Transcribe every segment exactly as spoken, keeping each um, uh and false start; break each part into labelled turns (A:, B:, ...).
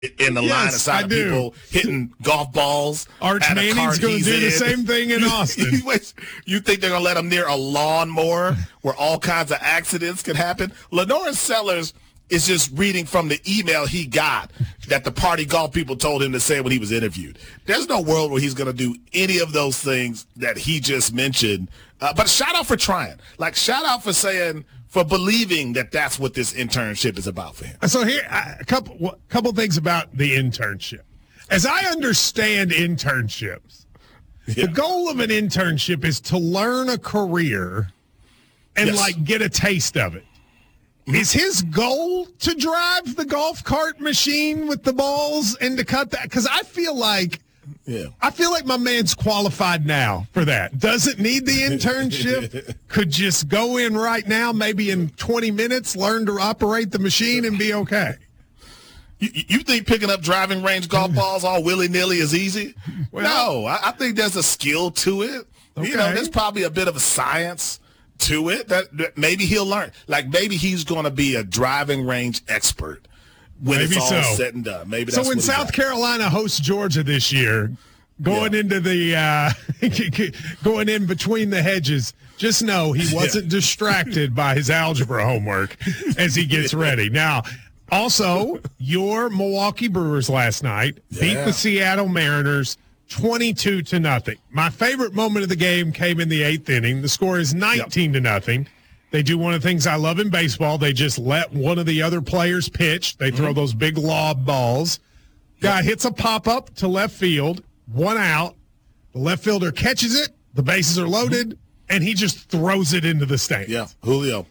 A: in the
B: yes,
A: line of sight
B: I
A: of
B: do.
A: people hitting golf balls.
B: Arch
A: at a
B: Manning's
A: cart
B: going to
A: he's
B: do the
A: in.
B: same thing in Austin.
A: You think they're going to let him near a lawnmower where all kinds of accidents could happen? Lenore Sellers is just reading from the email he got that the party golf people told him to say when he was interviewed. There's no world where he's going to do any of those things that he just mentioned. Uh, but shout out for trying. Like, shout out for saying, for believing that that's what this internship is about for him.
B: So here, a couple, a couple things about the internship. As I understand internships, yeah. the goal of an internship is to learn a career and, yes. like, get a taste of it. Is his goal to drive the golf cart machine with the balls and to cut that? Because I feel like, yeah, I feel like my man's qualified now for that. Doesn't need the internship. Could just go in right now, maybe in twenty minutes, learn to operate the machine and be okay.
A: You, you think picking up driving range golf balls all willy-nilly is easy? Well, no, I, I think there's a skill to it. Okay. You know, there's probably a bit of a science to it that, that maybe he'll learn. Like, maybe he's going to be a driving range expert when maybe it's all so. said and done. Maybe that's
B: so when
A: what
B: South Carolina hosts Georgia this year, going yeah. into the uh, going in between the hedges, just know he wasn't yeah. distracted by his algebra homework as he gets ready. Now, also, your Milwaukee Brewers last night yeah. beat the Seattle Mariners twenty-two to nothing. My favorite moment of the game came in the eighth inning. The score is nineteen yep. to nothing. They do one of the things I love in baseball. They just let one of the other players pitch. They throw mm-hmm. those big lob balls. Guy yep. hits a pop-up to left field, one out. The left fielder catches it. The bases are loaded, mm-hmm. and he just throws it into the stands.
A: Yeah, Julio.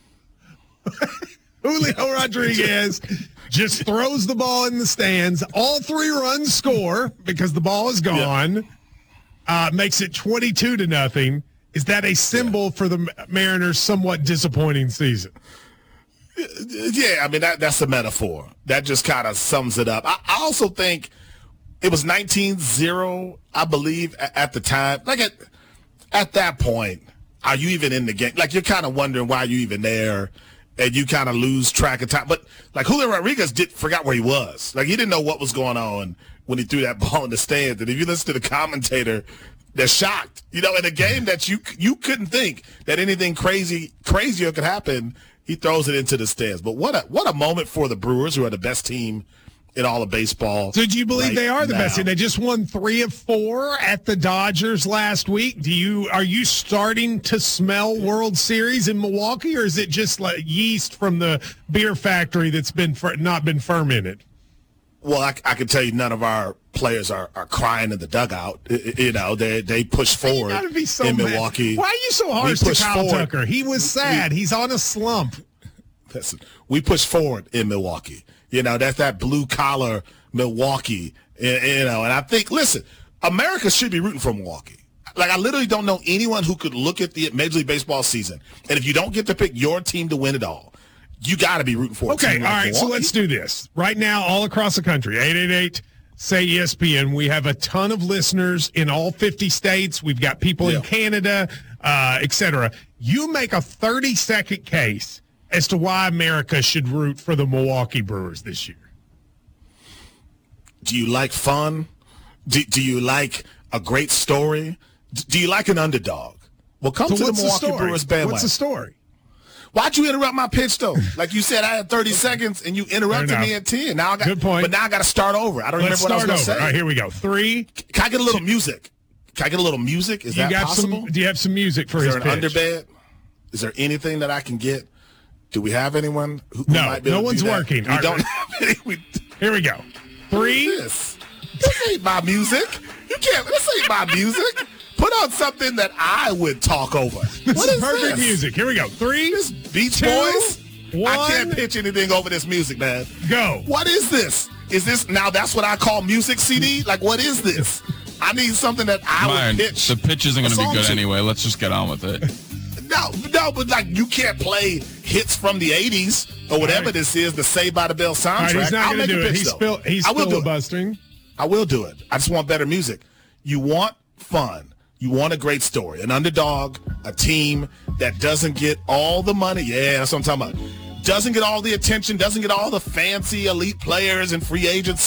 B: Julio Rodriguez just throws the ball in the stands. All three runs score because the ball is gone. Yep. Uh, makes it twenty-two to nothing. Is that a symbol yeah. for the Mariners' somewhat disappointing season?
A: Yeah, I mean, that, that's a metaphor. That just kind of sums it up. I, I also think it was nineteen zero, I believe, at, at the time. Like, at, at that point, are you even in the game? Like, you're kind of wondering why you're even there, and you kind of lose track of time. But, like, Julio Rodriguez did forgot where he was. Like, he didn't know what was going on when he threw that ball in the stands. And if you listen to the commentator, they're shocked. You know, in a game that you you couldn't think that anything crazy crazier could happen, he throws it into the stands. But what a what a moment for the Brewers, who are the best team in all of baseball.
B: So do you believe
A: right
B: they are the
A: now.
B: best team? They just won three of four at the Dodgers last week. Do you are you starting to smell World Series in Milwaukee, or is it just like yeast from the beer factory that's been not been fermented?
A: Well, I, I can tell you none of our players are, are crying in the dugout. You know, they they push forward
B: you be so
A: in
B: mad.
A: Milwaukee.
B: Why are you so harsh to Kyle forward. Tucker? He was sad. We, He's on a slump.
A: Listen, we push forward in Milwaukee. You know, that's that blue-collar Milwaukee. You know, and I think, listen, America should be rooting for Milwaukee. Like, I literally don't know anyone who could look at the Major League Baseball season, and if you don't get to pick your team to win it all, you got to be rooting for it.
B: Okay, all right, so let's do this. Right now, all across the country, eight eight eight, S A Y, E S P N. We have a ton of listeners in all fifty states. We've got people yeah. in Canada, uh, et cetera. You make a thirty-second case as to why America should root for the Milwaukee Brewers this year.
A: Do you like fun? Do, do you like a great story? Do you like an underdog? Well, come
B: so
A: to the Milwaukee
B: the
A: Brewers bandwagon.
B: What's the story?
A: Why'd you interrupt my pitch, though? Like you said, I had thirty seconds, and you interrupted me at ten. Now I got,
B: Good point.
A: But now I got to start over. I don't
B: Let's
A: remember what I was going to say.
B: All right, here we go. Three.
A: Can I get a little music? Can I get a little music? Is
B: you
A: that
B: got
A: possible?
B: Some, do you have some music for
A: Is
B: his
A: there an
B: pitch?
A: underbed? Is there anything that I can get? Do we have anyone who, who
B: no,
A: might be able
B: no
A: to
B: one's
A: do that?
B: working.
A: We
B: All
A: don't
B: right.
A: have any. We,
B: here we go. Three.
A: What is this? This ain't my music. You can't. This ain't my music. Put on something that I would talk over.
B: This
A: what
B: is,
A: is
B: perfect
A: this?
B: music. Here we go. Three.
A: This Beach
B: two,
A: Boys.
B: One.
A: I can't pitch anything over this music, man.
B: Go.
A: What is this? Is this now? That's what I call music C D. Like, what is this? I need something that I
C: Mine,
A: would pitch.
C: The pitch isn't going to be good
A: to.
C: anyway. Let's just get on with it.
A: No, no, but like you can't play hits from the eighties or whatever
B: right.
A: this is, the Saved by the Bell soundtrack.
B: All right, he's not
A: going to
B: do it.
A: Pitch,
B: he's
A: though.
B: spill, he's
A: I will
B: filibustering.
A: Do I will do it. I just want better music. You want fun. You want a great story. An underdog, a team that doesn't get all the money. Yeah, that's what I'm talking about. doesn't get all the attention, doesn't get all the fancy elite players and free agents